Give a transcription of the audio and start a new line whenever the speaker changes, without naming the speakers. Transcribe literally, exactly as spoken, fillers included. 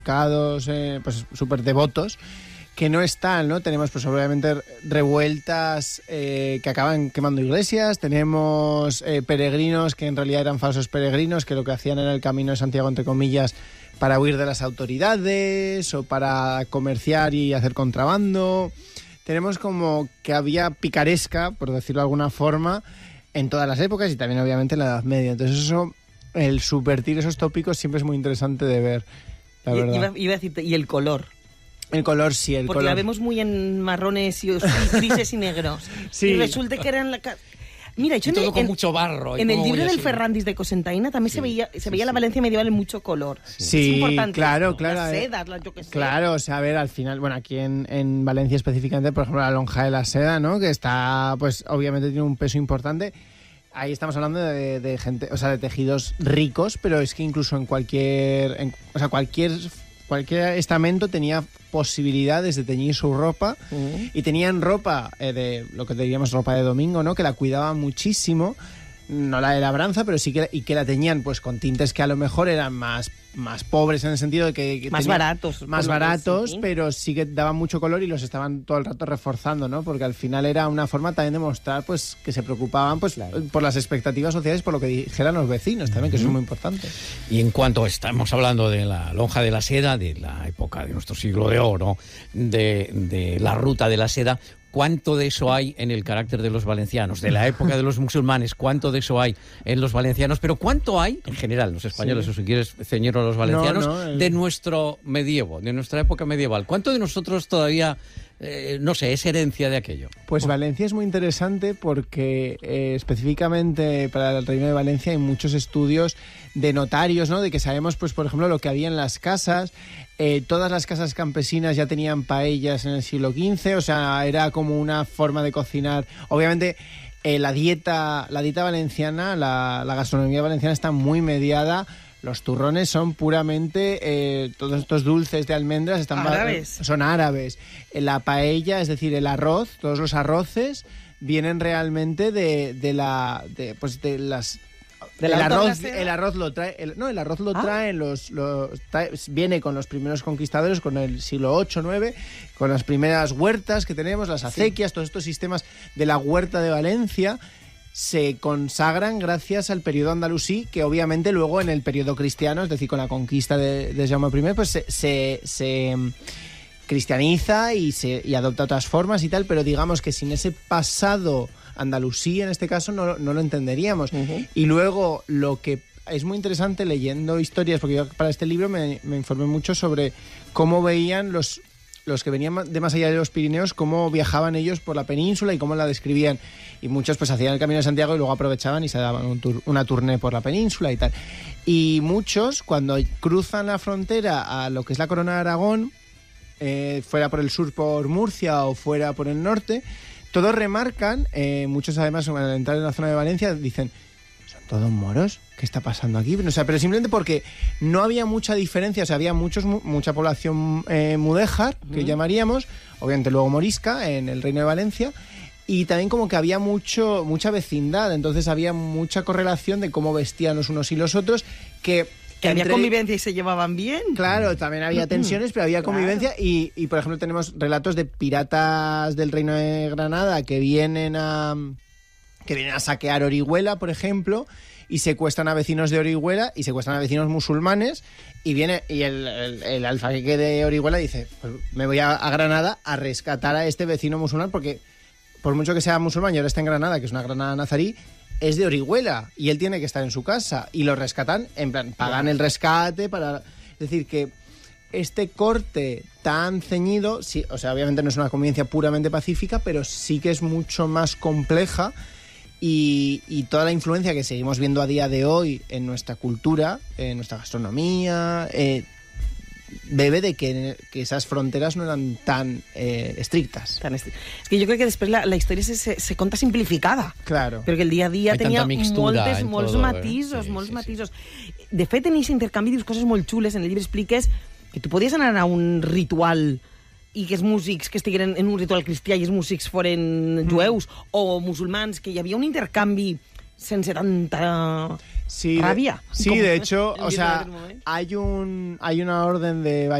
eh, pues súper devotos, que no están, ¿no? Tenemos pues obviamente revueltas eh, que acaban quemando iglesias, tenemos eh, peregrinos que en realidad eran falsos peregrinos, que lo que hacían era el Camino de Santiago, entre comillas, para huir de las autoridades o para comerciar y hacer contrabando. Tenemos como que había picaresca, por decirlo de alguna forma, en todas las épocas y también obviamente en la Edad Media. Entonces eso, el subvertir esos tópicos siempre es muy interesante de ver, la verdad.
Iba, iba a decirte, y el color.
El color, sí, el
Porque
color.
la vemos muy en marrones y grises y negros.
Sí.
Y resulta que eran... La... Mira, yo
y todo
en,
con mucho barro.
En el libro del
así.
Ferrandis de Cosentaina también sí, se veía, se sí, veía sí. la Valencia medieval en mucho color.
Sí,
es importante
claro,
esto.
claro.
Las
eh,
sedas, las, yo qué sé.
Claro, o sea, a ver, al final, bueno, aquí en, en Valencia específicamente, por ejemplo, la lonja de la seda, ¿no? Que está, pues, obviamente tiene un peso importante. Ahí estamos hablando de, de gente, o sea, de tejidos ricos, pero es que incluso en cualquier, en, o sea, cualquier, cualquier estamento tenía posibilidades de teñir su ropa uh-huh. y tenían ropa eh, de lo que diríamos ropa de domingo, ¿no? Que la cuidaban muchísimo, no la de labranza, pero sí que y que la teñían pues con tintes que a lo mejor eran más más pobres en el sentido de que, que
más
tenían,
baratos,
más baratos, sí. pero sí que daban mucho color y los estaban todo el rato reforzando, ¿no? Porque al final era una forma también de mostrar pues que se preocupaban pues claro. por las expectativas sociales, por lo que dijeran los vecinos también, que eso es muy importante.
Y en cuanto estamos hablando de la lonja de la seda, de la época de nuestro siglo de oro, de, de la ruta de la seda, ¿cuánto de eso hay en el carácter de los valencianos? De la época de los musulmanes, ¿cuánto de eso hay en los valencianos? Pero ¿cuánto hay, en general, los españoles, sí. o si quieres ceñir a los valencianos, no, no, el... de nuestro medievo, de nuestra época medieval? ¿Cuánto de nosotros todavía, eh, no sé, es herencia de aquello?
Pues Valencia es muy interesante porque eh, específicamente para el Reino de Valencia hay muchos estudios de notarios, ¿no? De que sabemos, pues por ejemplo, lo que había en las casas. Eh, todas las casas campesinas ya tenían paellas en el siglo quince, o sea, era como una forma de cocinar. Obviamente, eh, la dieta la dieta valenciana, la, la gastronomía valenciana está muy mediada. Los turrones son puramente, eh, todos estos dulces de almendras están
árabes.
Son árabes. La paella, es decir, el arroz, todos los arroces vienen realmente de, de la, de, pues de las... El arroz, el arroz lo trae, el, no, el arroz lo ah. traen los, los trae, viene con los primeros conquistadores, con el siglo ocho, nueve, con las primeras huertas que tenemos, las acequias, sí. todos estos sistemas de la huerta de Valencia se consagran gracias al periodo andalusí, que obviamente luego en el periodo cristiano, es decir, con la conquista de, de Jaume primero, pues se, se, se cristianiza y se y adopta otras formas y tal, pero digamos que sin ese pasado andalusí en este caso no, no lo entenderíamos. Uh-huh. Y luego lo que es muy interesante leyendo historias, porque yo para este libro me, me informé mucho sobre cómo veían los, los que venían de más allá de los Pirineos, cómo viajaban ellos por la península y cómo la describían. Y muchos pues hacían el Camino de Santiago y luego aprovechaban y se daban un tour, una tournée por la península y tal. Y muchos cuando cruzan la frontera a lo que es la Corona de Aragón, eh, fuera por el sur por Murcia o fuera por el norte, todos remarcan, eh, muchos además al entrar en la zona de Valencia dicen, ¿son todos moros? ¿Qué está pasando aquí? O sea, pero simplemente porque no había mucha diferencia, o sea, había muchos, mucha población eh, mudéjar, que uh-huh. llamaríamos, obviamente luego morisca, en el Reino de Valencia, y también como que había mucho mucha vecindad, entonces había mucha correlación de cómo vestían los unos y los otros, que...
Que había entre... convivencia y se llevaban bien.
Claro, también había tensiones, pero había convivencia. Claro. Y, y, por ejemplo, tenemos relatos de piratas del Reino de Granada que vienen a que vienen a saquear Orihuela, por ejemplo, y secuestran a vecinos de Orihuela y secuestran a vecinos musulmanes. Y viene y el, el, el alfaqueque de Orihuela dice, pues me voy a, a Granada a rescatar a este vecino musulmán, porque por mucho que sea musulmán y ahora está en Granada, que es una Granada nazarí, es de Orihuela y él tiene que estar en su casa y lo rescatan, en plan, pagan el rescate para... Es decir, que este corte tan ceñido, sí, o sea, obviamente no es una convivencia puramente pacífica, pero sí que es mucho más compleja y, y toda la influencia que seguimos viendo a día de hoy en nuestra cultura, en nuestra gastronomía... Eh, bebe de que, que esas fronteras no eran tan eh, estrictas.
Tan estri- es que yo creo que després la, la història se, se, se conta simplificada.
Claro.
Perquè el dia a dia
Hay
tenia
mixtura
moltes, molts
todo,
matisos,
eh? sí,
molts
sí,
matisos. Sí. De fet, en aquest intercanvi dius coses molt xules. En el llibre expliques que tu podies anar a un ritual i que els músics que estigueren en un ritual cristià i els músics foren jueus mm. o musulmans, que hi havia un intercanvi sense tanta
sí,
rabia.
Sí, de hecho, o sea, hay un hay una orden de